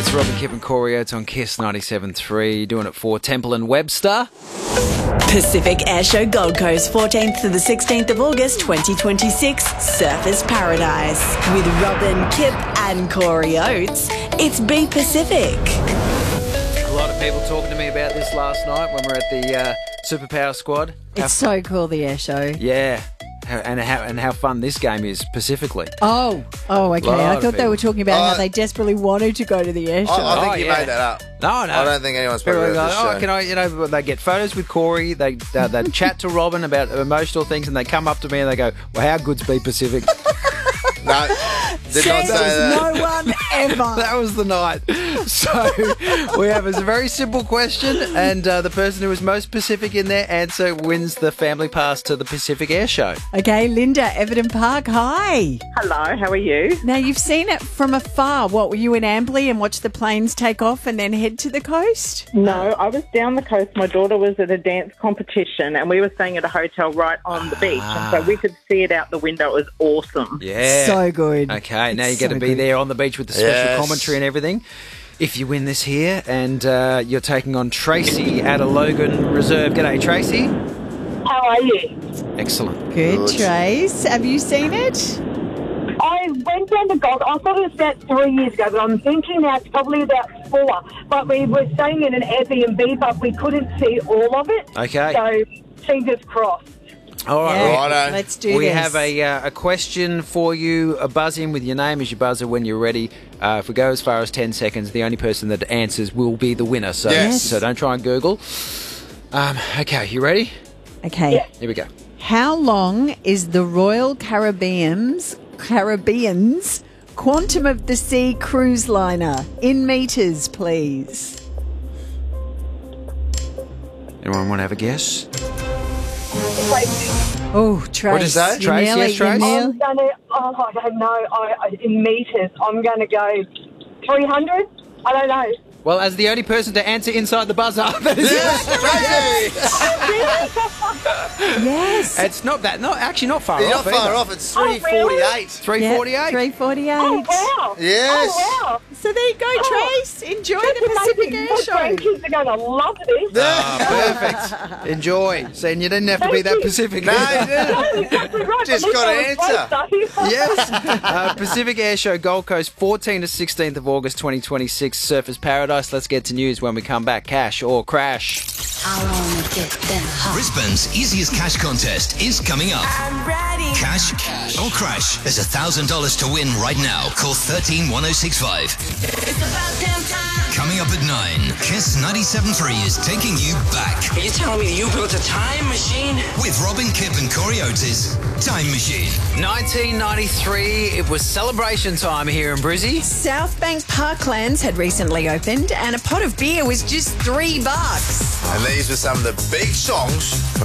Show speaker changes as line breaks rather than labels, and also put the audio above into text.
It's Robin, Kip and Corey Oates on Kiss 97.3, doing it for Temple and Webster.
Pacific Airshow Gold Coast, 14th to the 16th of August 2026, Surfers Paradise. With Robin, Kip and Corey Oates, it's Be Pacific.
A lot of people talking to me about this last night when we were at the Superpower Squad.
It's so cool, the air show.
Yeah, and how fun this game is specifically.
Oh, okay.
Lot
I
of
thought they were talking about how
I-
they desperately wanted to go to the air show.
I think you
yeah.
made that up.
No.
I don't think anyone's
People
spoken
go,
about this show.
can I, they get photos with Corey, they chat to Robin about emotional things, and they come up to me and they go, well, how good's Be Pacific?
No, did not say that.
No one ever.
That was the night. So we have a very simple question, and the person who is most Pacific in their answer wins the family pass to the Pacific Air Show.
Okay, Linda, Everton Park, hi.
Hello, how are you?
Now, you've seen it from afar. What, were you in Amberley and watched the planes take off and then head to the coast?
No, I was down the coast. My daughter was at a dance competition and we were staying at a hotel right on the beach. And so we could see it out the window. It was awesome.
Yeah.
So good.
Okay, now you
It's
get to
so
be
good.
there on the beach with the special
Yes.
commentary and everything. If you win this here, and you're taking on Tracy at a Logan Reserve. G'day, Tracy.
How are you?
Excellent.
Good,
Good.
Trace. Have you seen it?
I went down to Gold. I thought it was about 3 years ago, but I'm thinking now it's probably about 4. But we were staying in an Airbnb, but we couldn't see all of it.
Okay.
So fingers crossed.
All right.
Yeah,
Righto.
let's do
We
this.
have a question for you. A buzz in with your name as your buzzer when you're ready. If we go as far as 10 seconds, the only person that answers will be the winner. So,
Yes.
so don't try and Google. Okay, you ready?
Okay.
Yeah.
Here we go.
How long is the Royal Caribbean's Quantum of the Sea cruise liner? In metres, please.
Anyone want to have a guess?
Oh, Trace.
What'd you say?
You're
Trace,
nearly-
yes, Trace?
you're nearly-
I'm going to, I don't know, in metres, I'm going to go 300? I don't know.
Well, as the only person to answer inside the buzzer, that is
Tracy!
Yes.
it's not not far
You're
off.
not far
either.
off. It's 3:48.
348.
348.
Oh, wow.
Yes.
Oh, wow.
So there you go, Trace. Enjoy the Pacific Air
My
Show.
grandkids are going to love this.
Perfect. Enjoy. Saying you didn't have to be that
Thank you.
Pacific.
No, you didn't.
No, exactly right.
Just
At least
got
I
an
was close, though.
Yes. Pacific Air Show Gold Coast, 14 to 16th of August 2026, Surfers Paradise. Let's get to news when we come back. Cash or crash?
I wanna get them hot.
Brisbane's easiest cash contest is coming up.
I'm ready.
Cash or crash. There's $1,000 to win right now. Call 131065.
It's about damn time.
Coming up at 9, Kiss 97.3 is taking you back
Are you telling me you built a time machine?
with Robin, Kip and Corey Oates' Time Machine.
1993, it was celebration time here in Brizzy.
Southbank Parklands had recently opened and a pot of beer was just $3.
And these were some of the big songs